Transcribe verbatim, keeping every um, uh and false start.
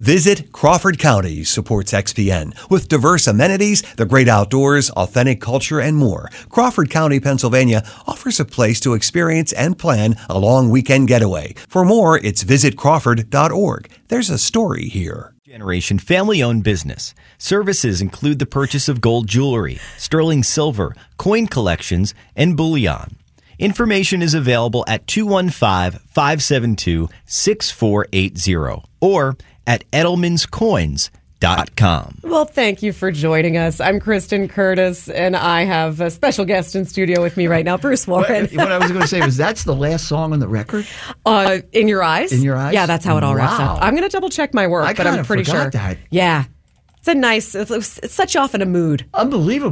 Visit Crawford County supports X P N with diverse amenities, the great outdoors, authentic culture, and more. Crawford County, Pennsylvania offers a place to experience and plan a long weekend getaway. For more, it's visit crawford dot org. There's a story here. Generation family-owned business. Services include the purchase of gold jewelry, sterling silver, coin collections, and bullion. Information is available at two one five, five seven two, six four eight zero or at edelmans coins dot com. Well, thank you for joining us. I'm Kristen Curtis, and I have a special guest in studio with me right now, Bruce Warren. What, what I was going to say was that's the last song on the record? Uh, in Your Eyes? In Your Eyes? Yeah, that's how it all wraps Wow. up. I'm going to double check my work, I but I'm kinda pretty forgot sure. that. Yeah. It's a nice, it's, it sets you off in a mood. Unbelievable.